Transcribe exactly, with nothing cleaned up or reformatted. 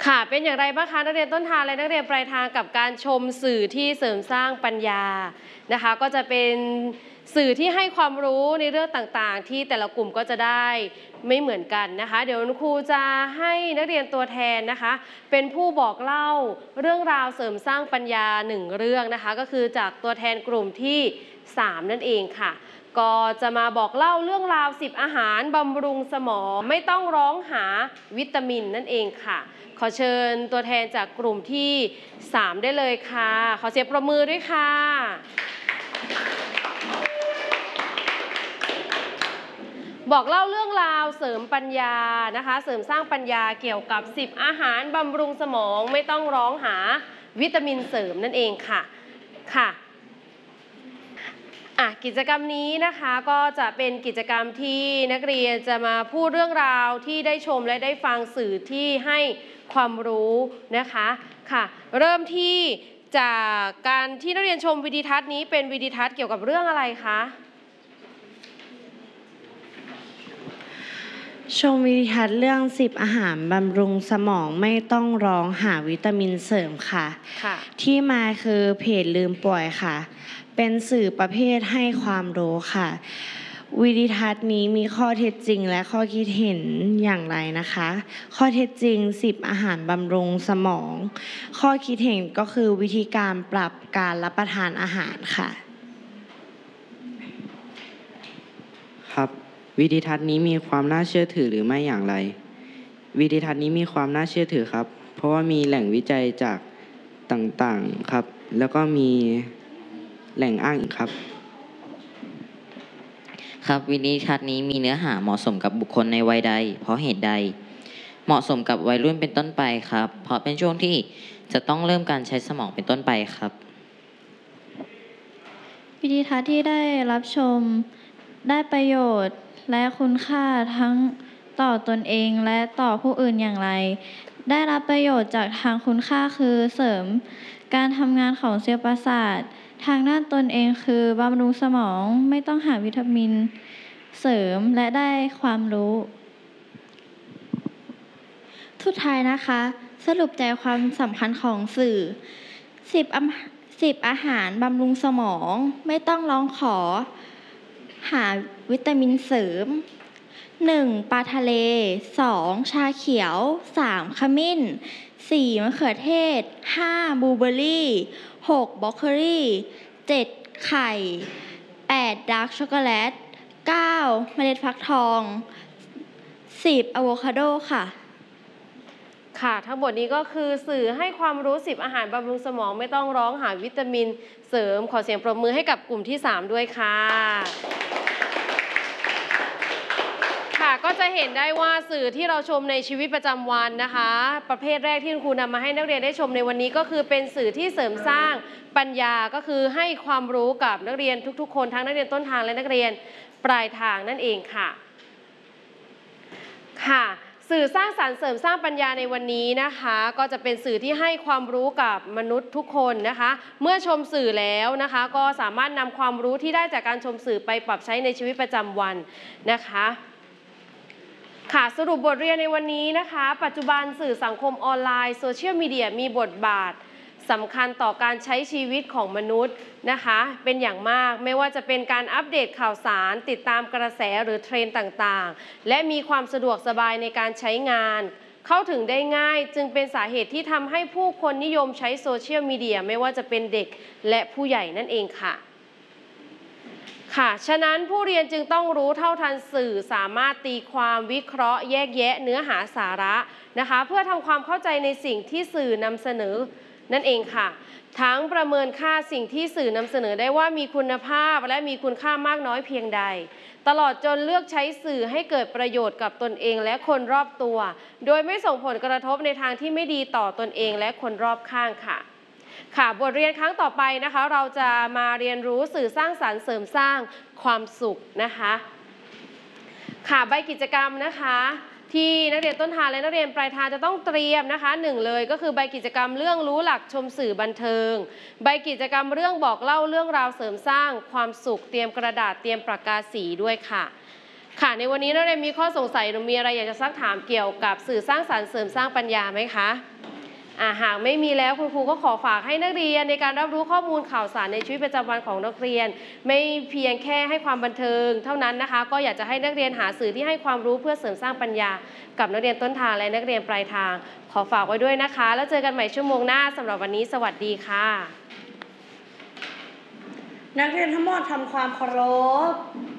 ค่ะเป็นอย่างไรบ้างคะนักเรียนต้นทางและนักเรียนปลายทางกับการชมสื่อที่เสริมสร้างปัญญานะคะก็จะเป็นสื่อที่ให้ความรู้ในเรื่องต่างๆที่แต่ละกลุ่มก็จะได้ไม่เหมือนกันนะคะเดี๋ยวครูจะให้นักเรียนตัวแทนนะคะเป็นผู้บอกเล่าเรื่องราวเสริมสร้างปัญญาหนึ่งเรื่องนะคะก็คือจากตัวแทนกลุ่มที่สามนั่นเองค่ะก็จะมาบอกเล่าเรื่องราวสิบอาหารบำรุงสมองไม่ต้องร้องหาวิตามินนั่นเองค่ะขอเชิญตัวแทนจากกลุ่มที่สามได้เลยค่ะขอเสียงปรบมือด้วยค่ะบอกเล่าเรื่องราวเสริมปัญญานะคะเสริมสร้างปัญญาเกี่ยวกับสิบอาหารบำรุงสมองไม่ต้องร้องหาวิตามินเสริมนั่นเองค่ะค่ะอ่ะกิจกรรมนี้นะคะก็จะเป็นกิจกรรมที่นักเรียนจะมาพูดเรื่องราวที่ได้ชมและได้ฟังสื่อที่ให้ความรู้นะคะค่ะเริ่มที่จากการที่นักเรียนชมวิดีทัศน์นี้เป็นวิดีทัศน์เกี่ยวกับเรื่องอะไรคะชมวิดีทัศน์เรื่องสิบอาหารบำรุงสมองไม่ต้องร้องหาวิตามินเสริมค่ะค่ะที่มาคือเพจลืมป่วยค่ะเป็นสื่อประเภทให้ความรู้ค่ะวิดีทัศน์นี้มีข้อเท็จจริงและข้อคิดเห็นอย่างไรนะคะข้อเท็จจริงสิบอาหารบำรุงสมองข้อคิดเห็นก็คือวิธีการปรับการรับประทานอาหารค่ะครับวิดีทัศน์นี้มีความน่าเชื่อถือหรือไม่อย่างไรวิดีทัศน์นี้มีความน่าเชื่อถือครับเพราะว่ามีแหล่งวิจัยจากต่างๆครับแล้วก็มีแหล่งอ้างอีกครับครับวิดีทัศน์นี้มีเนื้อหาเหมาะสมกับบุคคลในวัยใดเพราะเหตุใดเหมาะสมกับวัยรุ่นเป็นต้นไปครับเพราะเป็นช่วงที่จะต้องเริ่มการใช้สมองเป็นต้นไปครับวิดีทัศน์ที่ได้รับชมได้ประโยชน์และคุณค่าทั้งต่อตนเองและต่อผู้อื่นอย่างไรได้รับประโยชน์จากทางคุณค่าคือเสริมการทำงานของเซลล์ประสาททางด้านตนเองคือบำรุงสมองไม่ต้องหาวิตามินเสริมและได้ความรู้สุดท้ายนะคะสรุปใจความสำคัญของสื่อสิบสิบอาหารบำรุงสมองไม่ต้องร้องขอหาวิตามินเสริมหนึ่งปลาทะเลสองชาเขียวสามขมิ้นสี่มะเขือเทศห้าบลูเบอร์รี่หกบล็อกโคลี่เจ็ดไข่แปดดาร์กช็อกโกแลตเก้าเมล็ดฟักทองสิบอะโวคาโดค่ะค่ะทั้งหมดนี้ก็คือสื่อให้ความรู้สิบอาหารบำรุงสมองไม่ต้องร้องหาวิตามินเสริมขอเสียงปรบมือให้กับกลุ่มที่สามด้วยค่ะค่ะก็จะเห็นได้ว่าสื่อที่เราชมในชีวิตประจำวันนะคะประเภทแรกที่คุณครูนำมาให้นักเรียนได้ชมในวันนี้ก็คือเป็นสื่อที่เสริมสร้างปัญญาก็คือให้ความรู้กับนักเรียนทุกๆคนทั้งนักเรียนต้นทางและนักเรียนปลายทางนั่นเองค่ะค่ะสื่อสร้างสรรค์เสริมสร้างปัญญาในวันนี้นะคะก็จะเป็นสื่อที่ให้ความรู้กับมนุษย์ทุกคนนะคะเมื่อชมสื่อแล้วนะคะก็สามารถนำความรู้ที่ได้จากการชมสื่อไปปรับใช้ในชีวิตประจำวันนะคะค่ะสรุปบทเรียนในวันนี้นะคะปัจจุบันสื่อสังคมออนไลน์โซเชียลมีเดียมีบทบาทสำคัญต่อการใช้ชีวิตของมนุษย์นะคะเป็นอย่างมากไม่ว่าจะเป็นการอัปเดตข่าวสารติดตามกระแสหรือเทรนด์ต่างๆและมีความสะดวกสบายในการใช้งานเข้าถึงได้ง่ายจึงเป็นสาเหตุที่ทำให้ผู้คนนิยมใช้โซเชียลมีเดียไม่ว่าจะเป็นเด็กและผู้ใหญ่นั่นเองค่ะค่ะฉะนั้นผู้เรียนจึงต้องรู้เท่าทันสื่อสามารถตีความวิเคราะห์แยกแยะเนื้อหาสาระนะคะเพื่อทำความเข้าใจในสิ่งที่สื่อนำเสนอนั่นเองค่ะทั้งประเมินค่าสิ่งที่สื่อนำเสนอได้ว่ามีคุณภาพและมีคุณค่ามากน้อยเพียงใดตลอดจนเลือกใช้สื่อให้เกิดประโยชน์กับตนเองและคนรอบตัวโดยไม่ส่งผลกระทบในทางที่ไม่ดีต่อตนเองและคนรอบข้างค่ะค่ะบทเรียนครั้งต่อไปนะคะเราจะมาเรียนรู้สื่อสร้างสรรค์เสริมสร้างความสุขนะคะค่ะใบกิจกรรมนะคะที่นักเรียนต้นทางและนักเรียนปลายทางจะต้องเตรียมนะคะหนึ่งเลยก็คือใบกิจกรรมเรื่องรู้หลักชมสื่อบันเทิงใบกิจกรรมเรื่องบอกเล่าเรื่องราวเสริมสร้างความสุขเตรียมกระดาษเตรียมปากกาสีด้วยค่ะค่ะในวันนี้นักเรียนมีข้อสงสัยหรือมีอะไรอยากจะซักถามเกี่ยวกับสื่อสร้างสรรค์เสริมสร้างปัญญาไหมคะอ่าหากไม่มีแล้วคุณครูก็ขอฝากให้นักเรียนในการรับรู้ข้อมูลข่าวสารในชีวิตประจำวันของนักเรียนไม่เพียงแค่ให้ความบันเทิงเท่านั้นนะคะก็อยากจะให้นักเรียนหาสื่อที่ให้ความรู้เพื่อเสริมสร้างปัญญากับนักเรียนต้นทางและนักเรียนปลายทางขอฝากไว้ด้วยนะคะแล้วเจอกันใหม่ชั่วโมงหน้าสำหรับวันนี้สวัสดีค่ะนักเรียนทั้งหมดทำความเคารพ